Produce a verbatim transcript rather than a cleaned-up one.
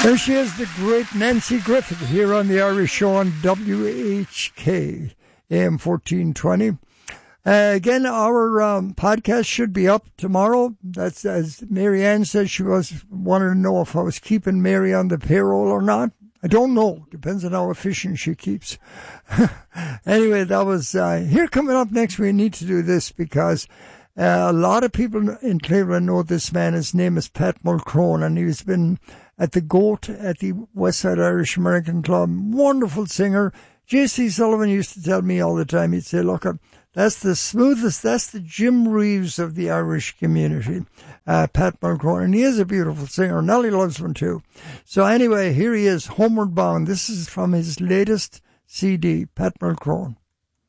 There she is, the great Nancy Griffith, here on the Irish Show on W H K, A M fourteen twenty. Uh, again, our um, podcast should be up tomorrow. That's, as Mary Ann said, she was wanted to know if I was keeping Mary on the payroll or not. I don't know. Depends on how efficient she keeps. Anyway, that was uh, here coming up next. We need to do this because uh, a lot of people in Cleveland know this man. His name is Pat Mulcrone, and he's been at the GOAT at the Westside Irish American Club. Wonderful singer. J C Sullivan used to tell me all the time, he'd say, look, that's the smoothest, that's the Jim Reeves of the Irish community, uh, Pat Mulcrone. And he is a beautiful singer. Nellie loves him too. So anyway, here he is, Homeward Bound. This is from his latest C D, Pat Mulcrone.